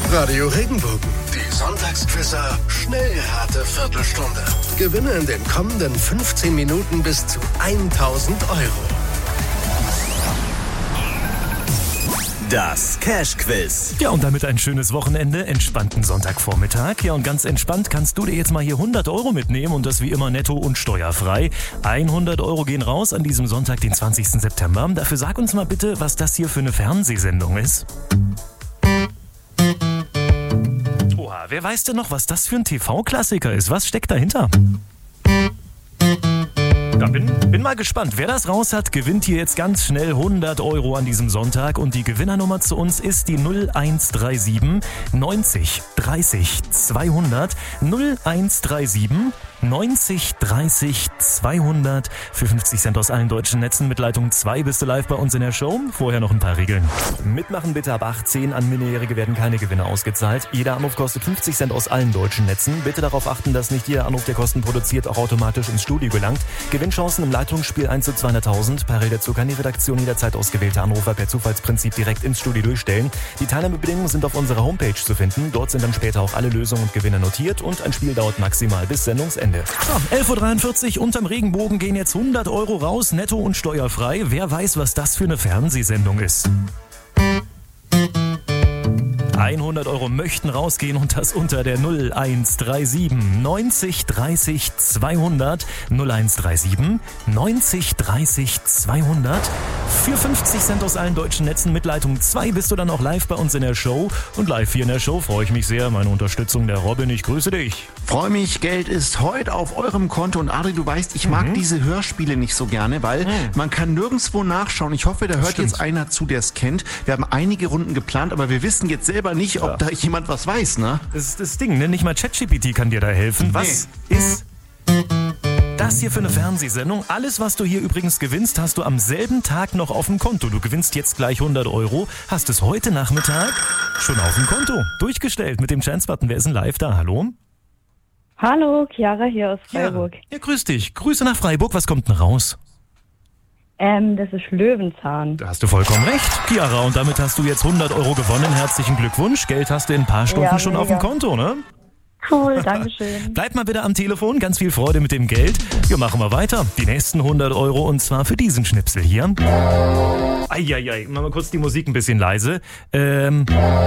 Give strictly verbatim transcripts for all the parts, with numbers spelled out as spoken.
Radio Regenbogen. Die Sonntagsquizzer Schnellrate Viertelstunde. Gewinne in den kommenden fünfzehn Minuten bis zu tausend Euro. Das Cash-Quiz. Ja, und damit ein schönes Wochenende, entspannten Sonntagvormittag. Ja, und ganz entspannt kannst du dir jetzt mal hier hundert Euro mitnehmen und das wie immer netto und steuerfrei. hundert Euro gehen raus an diesem Sonntag, den zwanzigsten September. Dafür sag uns mal bitte, was das hier für eine Fernsehsendung ist. Oha, wer weiß denn noch, was das für ein T V-Klassiker ist? Was steckt dahinter? Ja, bin, bin mal gespannt. Wer das raus hat, gewinnt hier jetzt ganz schnell hundert Euro an diesem Sonntag. Und die Gewinnernummer zu uns ist die null eins drei sieben neunzig dreißig zweihundert. null eins drei sieben neunzig dreißig zweihundert. Für fünfzig Cent aus allen deutschen Netzen mit Leitung zwei bist du live bei uns in der Show. Vorher noch ein paar Regeln. Mitmachen bitte ab achtzehn. An Minderjährige werden keine Gewinne ausgezahlt. Jeder Anruf kostet fünfzig Cent aus allen deutschen Netzen. Bitte darauf achten, dass nicht jeder Anruf, der Kosten produziert, auch automatisch ins Studio gelangt. Gewinnchancen im Leitungsspiel eins zu zweihunderttausend. Parallel dazu kann die Redaktion jederzeit ausgewählte Anrufer per Zufallsprinzip direkt ins Studio durchstellen. Die Teilnahmebedingungen sind auf unserer Homepage zu finden. Dort sind dann später auch alle Lösungen und Gewinne notiert und ein Spiel dauert maximal bis Sendungsende. So, elf Uhr dreiundvierzig, unterm Regenbogen gehen jetzt hundert Euro raus, netto und steuerfrei. Wer weiß, was das für eine Fernsehsendung ist? hundert Euro möchten rausgehen und das unter der null eins drei sieben neunzig dreißig zweihundert. null eins drei sieben neunzig dreißig zweihundert. Für fünfzig Cent aus allen deutschen Netzen mit Leitung zwei bist du dann auch live bei uns in der Show. Und live hier in der Show freue ich mich sehr. Meine Unterstützung der Robin, ich grüße dich. Freue mich, Geld ist heute auf eurem Konto. Und Adri, du weißt, ich mag mhm. diese Hörspiele nicht so gerne, weil mhm. man kann nirgendwo nachschauen. Ich hoffe, da hört Stimmt. jetzt einer zu, der es kennt. Wir haben einige Runden geplant, aber wir wissen jetzt selber nicht, ob ja. da jemand was weiß, ne? Das ist das Ding, ne? Nicht mal ChatGPT kann dir da helfen. Was nee. ist das hier für eine Fernsehsendung? Alles, was du hier übrigens gewinnst, hast du am selben Tag noch auf dem Konto. Du gewinnst jetzt gleich hundert Euro, hast es heute Nachmittag schon auf dem Konto. Durchgestellt mit dem Chance-Button. Wer ist denn live da? Hallo? Hallo, Chiara hier aus Freiburg. Ja, ja, grüß dich. Grüße nach Freiburg. Was kommt denn raus? Ähm, das ist Löwenzahn. Da hast du vollkommen recht, Chiara. Und damit hast du jetzt hundert Euro gewonnen. Herzlichen Glückwunsch. Geld hast du in ein paar Stunden ja, schon mega. Auf dem Konto, ne? Cool, dankeschön. Bleib mal bitte am Telefon. Ganz viel Freude mit dem Geld. Wir machen mal weiter. Die nächsten hundert Euro und zwar für diesen Schnipsel hier. Eieiei, machen wir kurz die Musik ein bisschen leise. Ähm,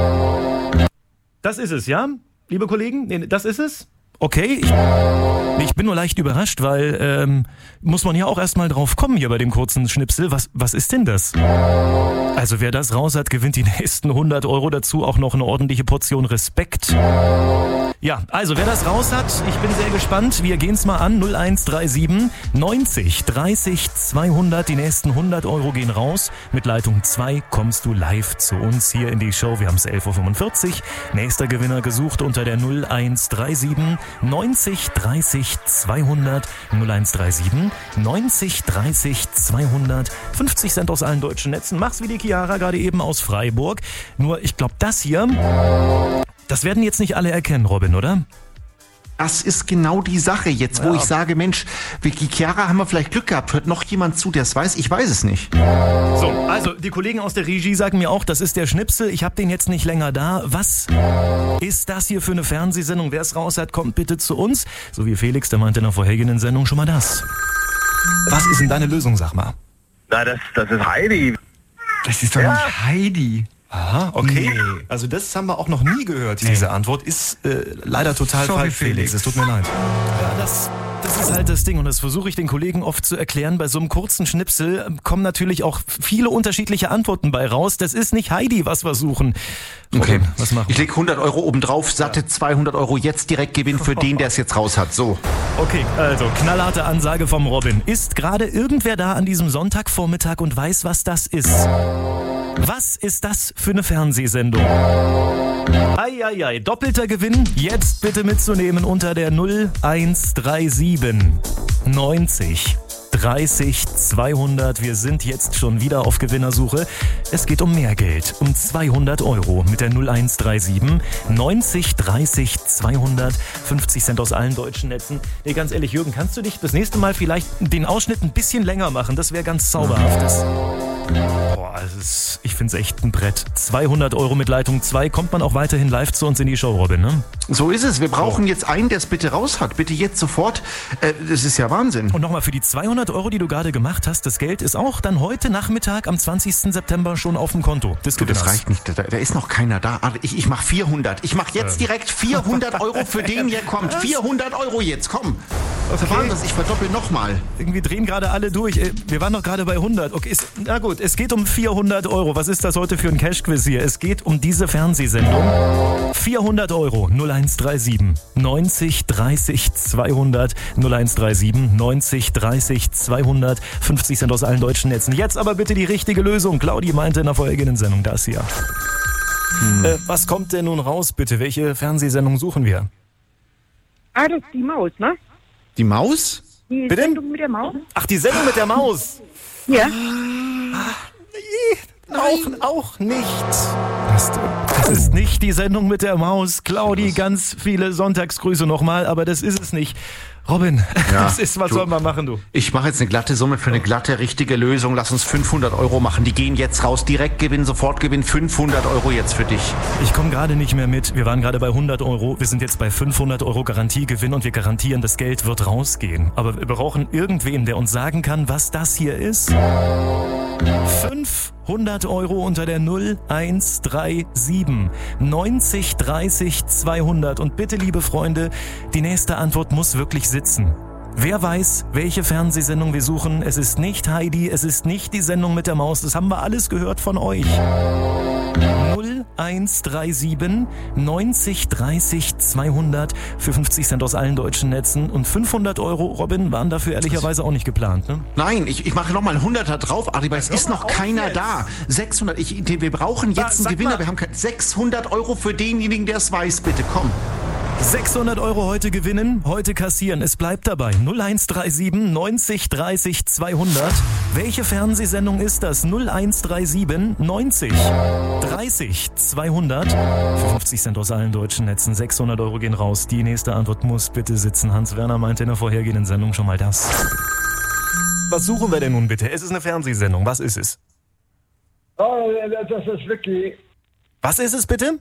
das ist es, ja? Liebe Kollegen, nee, das ist es? Okay, ich, ich bin nur leicht überrascht, weil ähm, muss man ja auch erstmal drauf kommen hier bei dem kurzen Schnipsel. Was, was ist denn das? Also wer das raus hat, gewinnt die nächsten hundert Euro, dazu auch noch eine ordentliche Portion Respekt. Ja, also wer das raus hat, ich bin sehr gespannt. Wir gehen's mal an. null eins drei sieben neunzig dreißig zweihundert. Die nächsten hundert Euro gehen raus. Mit Leitung zwei kommst du live zu uns hier in die Show. Wir haben es elf Uhr fünfundvierzig. Nächster Gewinner gesucht unter der null eins drei sieben neunzig dreißig zweihundert. null eins drei sieben neunzig dreißig zweihundert. fünfzig Cent aus allen deutschen Netzen. Mach's wie die Chiara gerade eben aus Freiburg. Nur ich glaube, das hier, das werden jetzt nicht alle erkennen, Robin, oder? Das ist genau die Sache jetzt, wo ja. ich sage, Mensch, Vicky Chiara, haben wir vielleicht Glück gehabt. Hört noch jemand zu, der es weiß? Ich weiß es nicht. So, also die Kollegen aus der Regie sagen mir auch, das ist der Schnipsel. Ich habe den jetzt nicht länger da. Was ist das hier für eine Fernsehsendung? Wer es raus hat, kommt bitte zu uns. So wie Felix, der meinte in der vorhergehenden Sendung schon mal das. Was ist denn deine Lösung, sag mal? Na, das, das ist Heidi. Das ist doch ja. nicht Heidi. Aha, okay. Nee. Also das haben wir auch noch nie gehört, nee. diese Antwort. Ist äh, leider total Sorry, falsch, Felix. Felix. Es tut mir leid. Ja, das, das ist halt das Ding und das versuche ich den Kollegen oft zu erklären. Bei so einem kurzen Schnipsel kommen natürlich auch viele unterschiedliche Antworten bei raus. Das ist nicht Heidi, was wir suchen. Okay, Robin, was machen wir? Ich leg hundert Euro obendrauf, satte ja. zweihundert Euro jetzt direkt Gewinn für den, der es jetzt raus hat. So. Okay, also knallharte Ansage vom Robin. Ist gerade irgendwer da an diesem Sonntagvormittag und weiß, was das ist? Was ist das für eine Fernsehsendung? Eieiei, doppelter Gewinn, jetzt bitte mitzunehmen unter der null eins drei sieben neunzig dreißig zweihundert. Wir sind jetzt schon wieder auf Gewinnersuche. Es geht um mehr Geld, um zweihundert Euro mit der null eins drei sieben neunzig dreißig zweihundert. fünfzig Cent aus allen deutschen Netzen. Nee, ganz ehrlich, Jürgen, kannst du dich das nächste Mal vielleicht den Ausschnitt ein bisschen länger machen? Das wäre ganz zauberhaftes. Boah, es ist, ich finde es echt ein Brett. zweihundert Euro mit Leitung zwei. Kommt man auch weiterhin live zu uns in die Show, Robin, ne? So ist es. Wir brauchen jetzt einen, der es bitte raus hat. Bitte jetzt sofort. Äh, das ist ja Wahnsinn. Und nochmal für die zweihundert Euro, die du gerade gemacht hast, das Geld ist auch dann heute Nachmittag am zwanzigsten September schon auf dem Konto. Das, du, das reicht nicht. Da, da ist noch keiner da. Ich, ich mache vierhundert. Ich mache jetzt direkt vierhundert Euro für den, der kommt. vierhundert Euro jetzt, komm. Okay. Wahnsinn, ich verdoppel nochmal. Irgendwie drehen gerade alle durch. Wir waren doch gerade bei hundert. Okay, ist, na gut, es geht um vierhundert Euro. Was ist das heute für ein Cash-Quiz hier? Es geht um diese Fernsehsendung. vierhundert Euro, null eins drei sieben, neunzig dreißig zweihundert, null eins drei sieben, neunzig dreißig zweihundert, fünfzig Cent aus allen deutschen Netzen. Jetzt aber bitte die richtige Lösung. Claudi meinte in der vorhergehenden Sendung das hier. Hm. Äh, was kommt denn nun raus, bitte? Welche Fernsehsendung suchen wir? Ah, das ist die Maus, ne? Die Maus? Die Bitte? Sendung mit der Maus? Ach, die Sendung mit der Maus. Ja. Ah, nee, auch, auch nicht. Das, das ist nicht die Sendung mit der Maus. Claudi, ganz viele Sonntagsgrüße nochmal, aber das ist es nicht. Robin, ja, das ist, was du, soll man machen, du? Ich mache jetzt eine glatte Summe für eine glatte, richtige Lösung. Lass uns fünfhundert Euro machen. Die gehen jetzt raus. Direktgewinn, Sofortgewinn. fünfhundert Euro jetzt für dich. Ich komme gerade nicht mehr mit. Wir waren gerade bei hundert Euro. Wir sind jetzt bei fünfhundert Euro Garantiegewinn und wir garantieren, das Geld wird rausgehen. Aber wir brauchen irgendwen, der uns sagen kann, was das hier ist. fünfhundert Euro unter der null eins drei sieben, neunzig dreißig zweihundert. Und bitte, liebe Freunde, die nächste Antwort muss wirklich sitzen. Wer weiß, welche Fernsehsendung wir suchen? Es ist nicht Heidi, es ist nicht die Sendung mit der Maus. Das haben wir alles gehört von euch. null eins drei sieben, neunzig dreißig zweihundert für fünfzig Cent aus allen deutschen Netzen. Und fünfhundert Euro, Robin, waren dafür ehrlicherweise auch nicht geplant, ne? Nein, ich, ich mache nochmal einen Hunderter drauf, Adi, weil es ist noch keiner da. sechshundert, ich, wir brauchen jetzt einen Gewinner. Wir haben kein, sechshundert Euro für denjenigen, der es weiß, bitte, komm. sechshundert Euro heute gewinnen, heute kassieren. Es bleibt dabei. null eins drei sieben, neunzig dreißig zweihundert. Welche Fernsehsendung ist das? null eins drei sieben, neunzig dreißig zweihundert. Für fünfzig Cent aus allen deutschen Netzen. sechshundert Euro gehen raus. Die nächste Antwort muss bitte sitzen. Hans-Werner meinte in der vorhergehenden Sendung schon mal das. Was suchen wir denn nun bitte? Es ist eine Fernsehsendung. Was ist es? Oh, das ist Vicky. Was ist es bitte?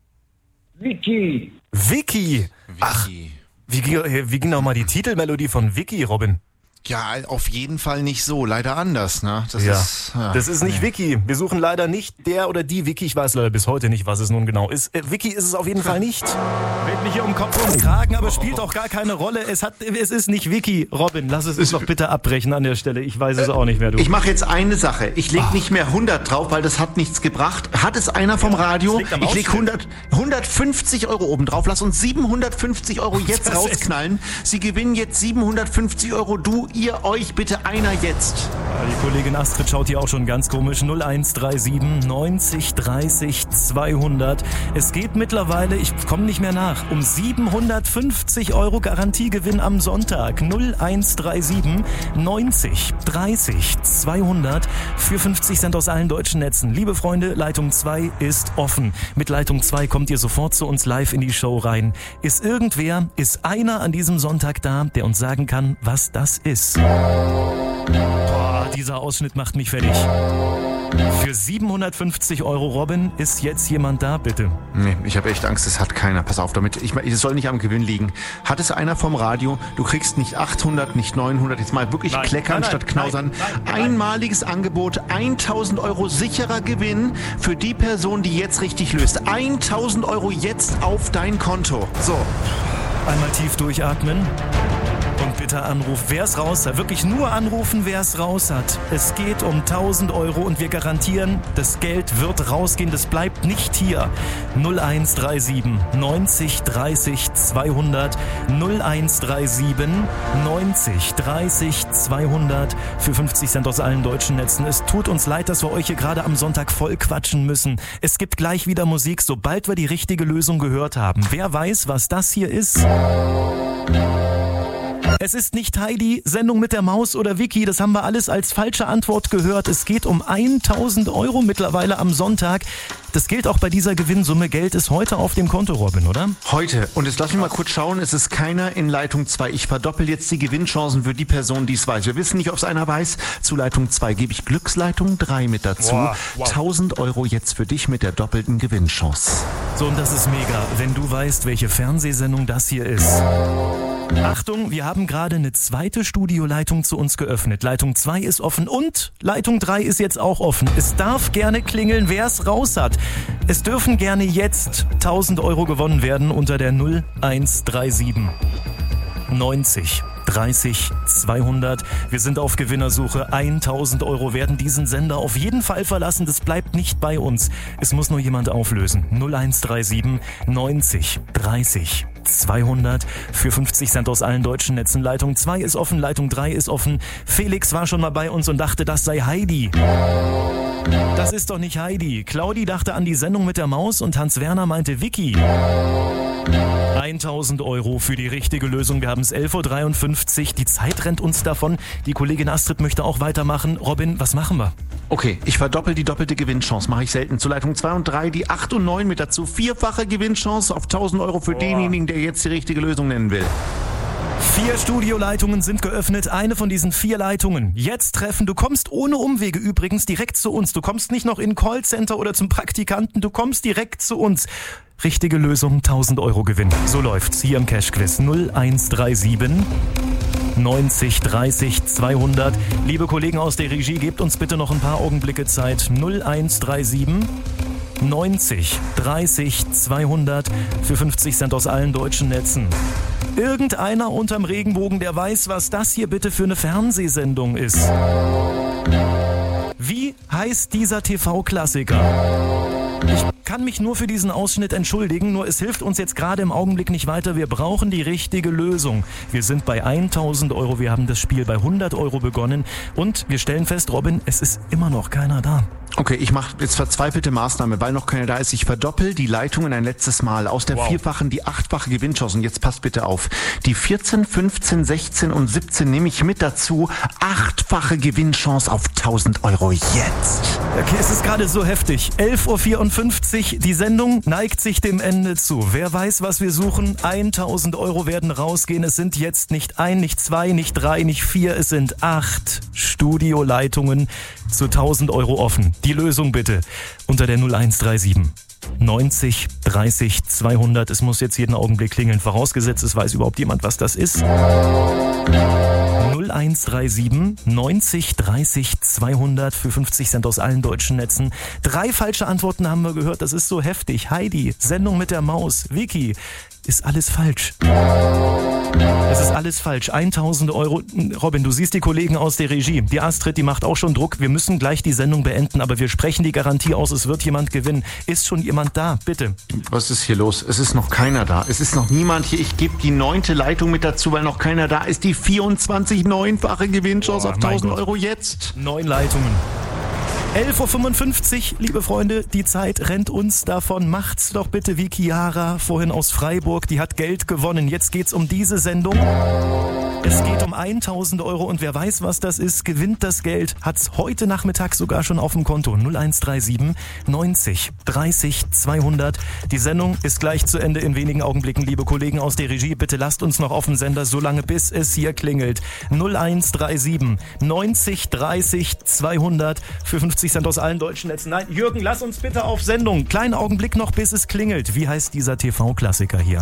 Vicky. Vicky. Ach, wie, wie ging nochmal die Titelmelodie von Vicky, Robin? Ja, auf jeden Fall nicht so. Leider anders, ne? Das ja. ist, ja, das ist nicht nee. Vicky. Wir suchen leider nicht der oder die Vicky. Ich weiß leider bis heute nicht, was es nun genau ist. Äh, Vicky ist es auf jeden Fall nicht. Red mich hier um Kopf und Kragen, aber spielt auch gar keine Rolle. Es hat, es ist nicht Vicky. Robin, lass es uns doch bitte abbrechen an der Stelle. Ich weiß es auch nicht mehr, du. Ich mache jetzt eine Sache. Ich leg nicht mehr hundert drauf, weil das hat nichts gebracht. Hat es einer vom Radio? Ich leg hundert, hundertfünfzig Euro oben drauf. Lass uns siebenhundertfünfzig Euro jetzt das rausknallen. Sie gewinnen jetzt siebenhundertfünfzig Euro. Du, ihr, euch, bitte einer jetzt. Die Kollegin Astrid schaut hier auch schon ganz komisch. null eins drei sieben, neunzig dreißig zweihundert. Es geht mittlerweile, ich komme nicht mehr nach, um siebenhundertfünfzig Euro Garantiegewinn am Sonntag. null eins drei sieben, neunzig dreißig zweihundert für fünfzig Cent aus allen deutschen Netzen. Liebe Freunde, Leitung zwei ist offen. Mit Leitung zwei kommt ihr sofort zu uns live in die Show rein. Ist irgendwer, ist einer an diesem Sonntag da, der uns sagen kann, was das ist? Boah, dieser Ausschnitt macht mich fertig. Für siebenhundertfünfzig Euro, Robin, ist jetzt jemand da, bitte? Nee, ich habe echt Angst, es hat keiner. Pass auf damit. Ich, es soll nicht am Gewinn liegen. Hat es einer vom Radio? Du kriegst nicht achthundert, nicht neunhundert. Jetzt mal wirklich nein, kleckern nein, statt knausern. Nein, nein, nein, Einmaliges nein. Angebot, tausend Euro sicherer Gewinn für die Person, die jetzt richtig löst. tausend Euro jetzt auf dein Konto. So. Einmal tief durchatmen. Und bitte anrufen, wer es raus hat. Wirklich nur anrufen, wer es raus hat. Es geht um tausend Euro und wir garantieren, das Geld wird rausgehen. Das bleibt nicht hier. null eins drei sieben, neunzig dreißig zweihundert. null eins drei sieben, neunzig dreißig zweihundert für fünfzig Cent aus allen deutschen Netzen. Es tut uns leid, dass wir euch hier gerade am Sonntag voll quatschen müssen. Es gibt gleich wieder Musik, sobald wir die richtige Lösung gehört haben. Wer weiß, was das hier ist? Es ist nicht Heidi, Sendung mit der Maus oder Vicky, das haben wir alles als falsche Antwort gehört. Es geht um tausend Euro mittlerweile am Sonntag. das gilt auch bei dieser Gewinnsumme. Geld ist heute auf dem Konto, Robin, oder? Heute. Und jetzt lass mich mal kurz schauen, es ist keiner in Leitung zwei. Ich verdoppel jetzt die Gewinnchancen für die Person, die es weiß. Wir wissen nicht, ob es einer weiß. Zu Leitung zwei gebe ich Glücksleitung drei mit dazu. Wow, wow. tausend Euro jetzt für dich mit der doppelten Gewinnchance. So, und das ist mega, wenn du weißt, welche Fernsehsendung das hier ist. Achtung, wir haben gerade eine zweite Studioleitung zu uns geöffnet. Leitung zwei ist offen und Leitung drei ist jetzt auch offen. Es darf gerne klingeln, wer es raus hat. Es dürfen gerne jetzt tausend Euro gewonnen werden unter der null eins drei sieben neunzig dreißig zweihundert. Wir sind auf Gewinnersuche. tausend Euro werden diesen Sender auf jeden Fall verlassen. Das bleibt nicht bei uns. Es muss nur jemand auflösen. null eins drei sieben neunzig dreißig zweihundert für fünfzig Cent aus allen deutschen Netzen. Leitung zwei ist offen, Leitung drei ist offen. Felix war schon mal bei uns und dachte, das sei Heidi. Das ist doch nicht Heidi. Claudi dachte an die Sendung mit der Maus und Hans-Werner meinte Vicky. tausend Euro für die richtige Lösung. Wir haben es elf Uhr dreiundfünfzig. Die Zeit rennt uns davon. Die Kollegin Astrid möchte auch weitermachen. Robin, was machen wir? Okay, ich verdoppel die doppelte Gewinnchance. Mache ich selten. Zu Leitung zwei und drei die acht und neun mit dazu. Vierfache Gewinnchance auf tausend Euro für oh. denjenigen, der jetzt die richtige Lösung nennen will. Vier Studioleitungen sind geöffnet. Eine von diesen vier Leitungen jetzt treffen. Du kommst ohne Umwege übrigens direkt zu uns. Du kommst nicht noch in Callcenter oder zum Praktikanten. Du kommst direkt zu uns. Richtige Lösung, tausend Euro Gewinn. So läuft's hier im Cash-Quiz. null eins drei sieben neunzig dreißig zweihundert. Liebe Kollegen aus der Regie, gebt uns bitte noch ein paar Augenblicke Zeit. null eins drei sieben neunzig dreißig zweihundert für fünfzig Cent aus allen deutschen Netzen. Irgendeiner unterm Regenbogen, der weiß, was das hier bitte für eine Fernsehsendung ist. Wie heißt dieser T V-Klassiker? Ich kann mich nur für diesen Ausschnitt entschuldigen, nur es hilft uns jetzt gerade im Augenblick nicht weiter. Wir brauchen die richtige Lösung. Wir sind bei tausend Euro, wir haben das Spiel bei hundert Euro begonnen und wir stellen fest, Robin, es ist immer noch keiner da. Okay, ich mache jetzt verzweifelte Maßnahme, weil noch keiner da ist. Ich verdoppel die Leitungen ein letztes Mal. Aus der wow. vierfachen die achtfache Gewinnchance. Und jetzt passt bitte auf. Die vierzehn, fünfzehn, sechzehn und siebzehn nehme ich mit dazu. Achtfache Gewinnchance auf tausend Euro jetzt. Okay, es ist gerade so heftig. elf Uhr vierundfünfzig, die Sendung neigt sich dem Ende zu. Wer weiß, was wir suchen? tausend Euro werden rausgehen. Es sind jetzt nicht ein, nicht zwei, nicht drei, nicht vier. Es sind acht Studioleitungen zu tausend Euro offen. Die Lösung bitte unter der null eins drei sieben neunzig dreißig zweihundert. Es muss jetzt jeden Augenblick klingeln. Vorausgesetzt, es weiß überhaupt jemand, was das ist. null eins drei sieben neunzig dreißig zweihundert für fünfzig Cent aus allen deutschen Netzen. Drei falsche Antworten haben wir gehört. Das ist so heftig. Heidi, Sendung mit der Maus, Vicky. Ist alles falsch. Es ist alles falsch. tausend Euro. Robin, du siehst die Kollegen aus der Regie. Die Astrid, die macht auch schon Druck. Wir müssen gleich die Sendung beenden, aber wir sprechen die Garantie aus. Es wird jemand gewinnen. Ist schon jemand da? Bitte. Was ist hier los? Es ist noch keiner da. Es ist noch niemand hier. Ich gebe die neunte Leitung mit dazu, weil noch keiner da ist. Die vierundzwanzig neunfache Gewinnchance auf tausend Euro jetzt. Neun Leitungen. elf Uhr fünfundfünfzig, liebe Freunde, die Zeit rennt uns davon. Macht's doch bitte wie Chiara, vorhin aus Freiburg, die hat Geld gewonnen. Jetzt geht's um diese Sendung. Es geht um tausend Euro und wer weiß, was das ist, gewinnt das Geld, hat's heute Nachmittag sogar schon auf dem Konto. null eins drei sieben neunzig dreißig zweihundert. Die Sendung ist gleich zu Ende in wenigen Augenblicken. Liebe Kollegen aus der Regie, bitte lasst uns noch auf dem Sender, solange bis es hier klingelt. null eins drei sieben neunzig dreißig zweihundert für fünfzig Cent aus allen deutschen Netzen. Nein, Jürgen, lass uns bitte auf Sendung. Kleinen Augenblick noch, bis es klingelt. Wie heißt dieser T V-Klassiker hier?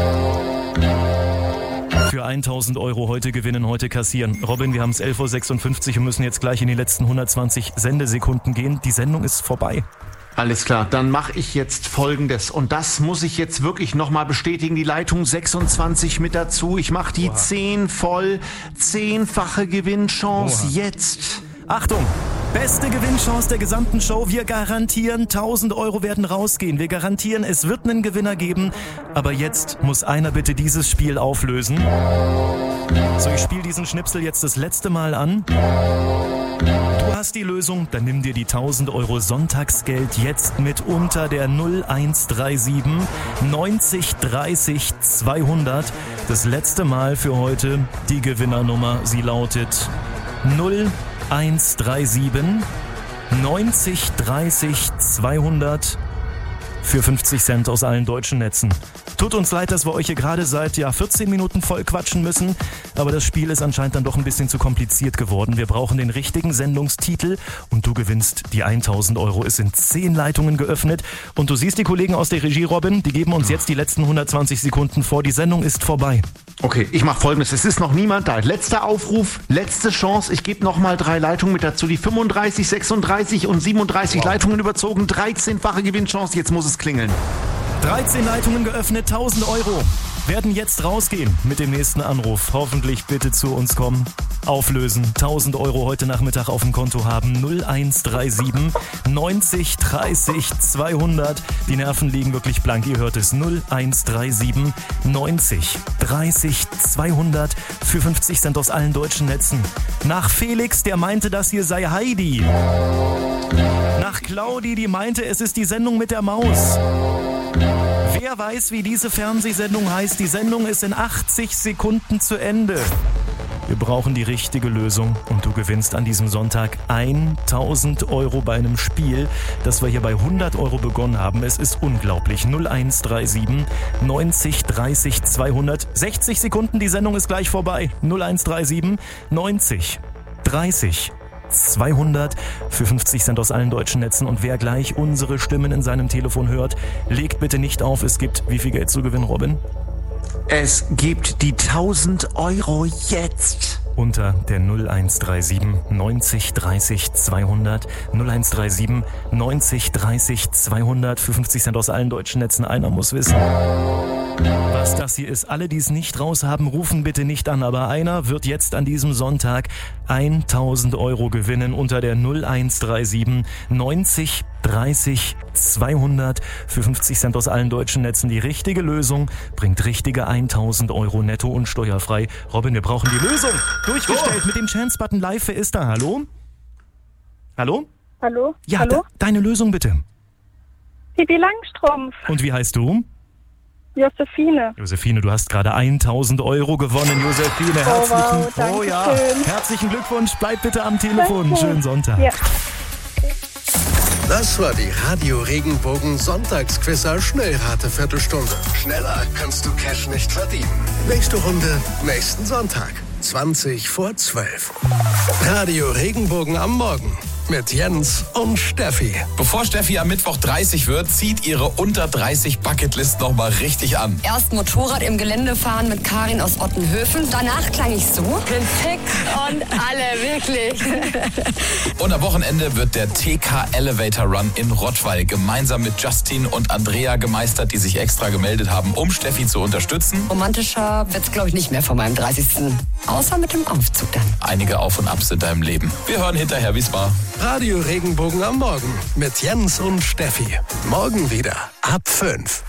Für tausend Euro heute gewinnen, heute kassieren. Robin, wir haben es elf Uhr sechsundfünfzig und müssen jetzt gleich in die letzten hundertzwanzig Sendesekunden gehen. Die Sendung ist vorbei. Alles klar, dann mache ich jetzt Folgendes. Und das muss ich jetzt wirklich nochmal bestätigen. Die Leitung sechsundzwanzig mit dazu. Ich mache die zehn voll. Zehnfache Gewinnchance Oha. Jetzt. Achtung! Beste Gewinnchance der gesamten Show. Wir garantieren, tausend Euro werden rausgehen. Wir garantieren, es wird einen Gewinner geben. Aber jetzt muss einer bitte dieses Spiel auflösen. So, ich spiele diesen Schnipsel jetzt das letzte Mal an. Du hast die Lösung, dann nimm dir die tausend Euro Sonntagsgeld jetzt mit unter der null eins drei sieben neunzig dreißig zweihundert. Das letzte Mal für heute. Die Gewinnernummer, sie lautet null eins drei sieben neunzig dreißig zweihundert für fünfzig Cent aus allen deutschen Netzen. Tut uns leid, dass wir euch hier gerade seit ja, vierzehn Minuten voll quatschen müssen, aber das Spiel ist anscheinend dann doch ein bisschen zu kompliziert geworden. Wir brauchen den richtigen Sendungstitel und du gewinnst die tausend Euro. Es sind zehn Leitungen geöffnet und du siehst die Kollegen aus der Regie, Robin, die geben uns jetzt die letzten hundertzwanzig Sekunden vor. Die Sendung ist vorbei. Okay, ich mache Folgendes. Es ist noch niemand da. Letzter Aufruf, letzte Chance. Ich gebe nochmal drei Leitungen mit dazu. Die fünfunddreißig, sechsunddreißig und siebenunddreißig wow. Leitungen überzogen. dreizehnfache Gewinnchance. Jetzt muss es klingeln. dreizehn Leitungen geöffnet, tausend Euro. Werden jetzt rausgehen mit dem nächsten Anruf. Hoffentlich bitte zu uns kommen. Auflösen. tausend Euro heute Nachmittag auf dem Konto haben. null eins drei sieben neunzig dreißig zweihundert. Die Nerven liegen wirklich blank. Ihr hört es. null eins drei sieben neunzig dreißig zweihundert für fünfzig Cent aus allen deutschen Netzen. Nach Felix, der meinte, das hier sei Heidi. Nach Claudi, die meinte, es ist die Sendung mit der Maus. Wer weiß, wie diese Fernsehsendung heißt? Die Sendung ist in achtzig Sekunden zu Ende. Wir brauchen die richtige Lösung und du gewinnst an diesem Sonntag tausend Euro bei einem Spiel, das wir hier bei hundert Euro begonnen haben. Es ist unglaublich. null eins drei sieben neunzig dreißig zweihundert. sechzig Sekunden, die Sendung ist gleich vorbei. null eins drei sieben neunzig dreißig zweihundert für fünfzig Cent aus allen deutschen Netzen. Und wer gleich unsere Stimmen in seinem Telefon hört, legt bitte nicht auf. Es gibt wie viel Geld zu gewinnen, Robin? Es gibt die tausend Euro jetzt. Unter der null eins drei sieben neunzig dreißig zweihundert. null eins drei sieben neunzig dreißig zweihundert für fünfzig Cent aus allen deutschen Netzen. Einer muss wissen, was das hier ist. Alle, die es nicht raus haben, rufen bitte nicht an. Aber einer wird jetzt an diesem Sonntag tausend Euro gewinnen unter der null eins drei sieben neunzig dreißig zweihundert für fünfzig Cent aus allen deutschen Netzen. Die richtige Lösung bringt richtige tausend Euro netto und steuerfrei. Robin, wir brauchen die Lösung. Durchgestellt oh. mit dem Chance-Button live. Wer ist da? Hallo? Hallo? Hallo? Ja, Hallo? De- deine Lösung bitte. Pippi Langstrumpf. Und wie heißt du? Josephine. Josephine, du hast gerade tausend Euro gewonnen, Josephine. Herzlichen, oh, wow, oh ja, herzlichen Glückwunsch. Bleib bitte am Telefon. Danke. Schönen Sonntag. Ja. Das war die Radio Regenbogen Sonntagsquizzer Schnellrate-Viertelstunde. Schneller kannst du Cash nicht verdienen. Nächste Runde, nächsten Sonntag. zwanzig vor zwölf. Radio Regenbogen am Morgen. Mit Jens und Steffi. Bevor Steffi am Mittwoch dreißig wird, zieht ihre unter dreißig Bucketlist noch mal richtig an. Erst Motorrad im Gelände fahren mit Karin aus Ottenhöfen. Danach klang ich so. Bin fix und alle, wirklich. Und am Wochenende wird der T K Elevator Run in Rottweil gemeinsam mit Justin und Andrea gemeistert, die sich extra gemeldet haben, um Steffi zu unterstützen. Romantischer wird's, glaube ich, nicht mehr vor meinem dreißigsten Außer mit dem Aufzug dann. Einige Auf und Abs sind da im Leben. Wir hören hinterher, wie's war. Radio Regenbogen am Morgen mit Jens und Steffi. Morgen wieder ab fünf.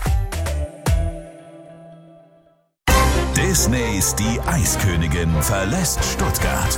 Disneys Die Eiskönigin verlässt Stuttgart.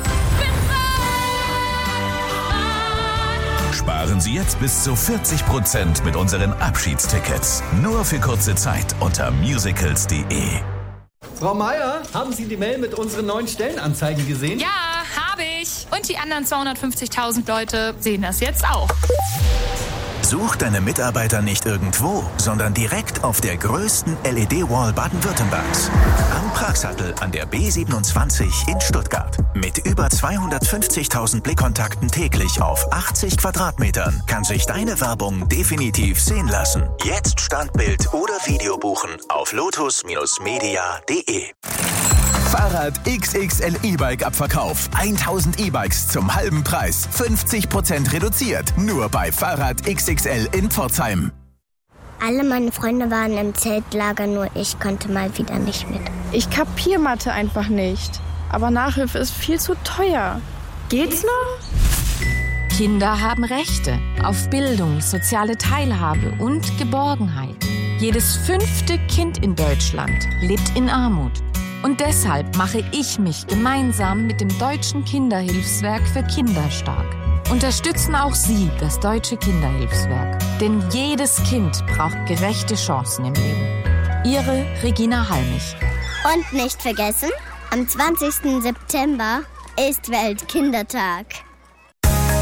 Sparen Sie jetzt bis zu vierzig Prozent mit unseren Abschiedstickets. Nur für kurze Zeit unter musicals punkt de. Frau Meier, haben Sie die Mail mit unseren neuen Stellenanzeigen gesehen? Ja, habe ich. Und die anderen zweihundertfünfzigtausend Leute sehen das jetzt auch. Such deine Mitarbeiter nicht irgendwo, sondern direkt auf der größten L E D-Wall Baden-Württembergs. Am Pragsattel an der B siebenundzwanzig in Stuttgart. Mit über zweihundertfünfzigtausend Blickkontakten täglich auf achtzig Quadratmetern kann sich deine Werbung definitiv sehen lassen. Jetzt Standbild oder Video buchen auf lotus media punkt de. Fahrrad X X L E-Bike Abverkauf. tausend E-Bikes zum halben Preis. fünfzig Prozent reduziert. Nur bei Fahrrad X X L in Pforzheim. Alle meine Freunde waren im Zeltlager, nur ich konnte mal wieder nicht mit. Ich kapier Mathe einfach nicht. Aber Nachhilfe ist viel zu teuer. Geht's noch? Kinder haben Rechte auf Bildung, soziale Teilhabe und Geborgenheit. Jedes fünfte Kind in Deutschland lebt in Armut. Und deshalb mache ich mich gemeinsam mit dem Deutschen Kinderhilfswerk für Kinder stark. Unterstützen auch Sie das Deutsche Kinderhilfswerk. Denn jedes Kind braucht gerechte Chancen im Leben. Ihre Regina Halmich. Und nicht vergessen, am zwanzigsten September ist Weltkindertag.